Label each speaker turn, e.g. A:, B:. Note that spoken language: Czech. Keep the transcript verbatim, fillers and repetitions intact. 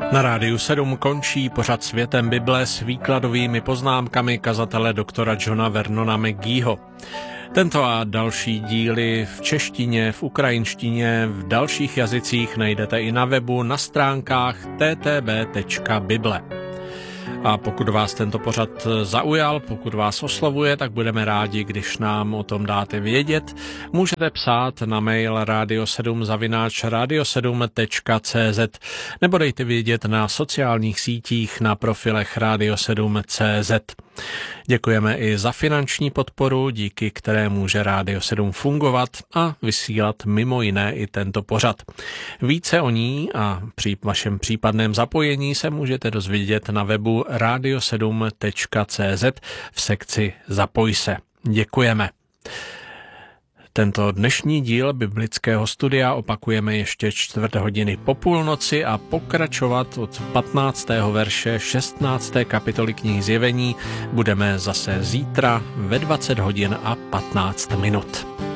A: Na Rádiu sedm končí pořad Světem Bible s výkladovými poznámkami kazatele doktora Johna Vernona McGeeho. Tento a další díly v češtině, v ukrajinštině, v dalších jazycích najdete i na webu na stránkách t t b tečka bible. A pokud vás tento pořad zaujal, pokud vás oslovuje, tak budeme rádi, když nám o tom dáte vědět. Můžete psát na mail radio sedm zavináč radio sedm tečka cé zet nebo dejte vědět na sociálních sítích na profilech radio sedm tečka cé zet. Děkujeme i za finanční podporu, díky které může Rádio sedm fungovat a vysílat mimo jiné i tento pořad. Více o ní a při vašem případném zapojení se můžete dozvědět na webu radio sedm tečka cé zet v sekci Zapoj se. Děkujeme. Tento dnešní díl biblického studia opakujeme ještě čtvrt hodiny po půlnoci a pokračovat od patnáctého verše šestnácté kapitoly knihy Zjevení budeme zase zítra ve dvacet hodin a patnáct minut.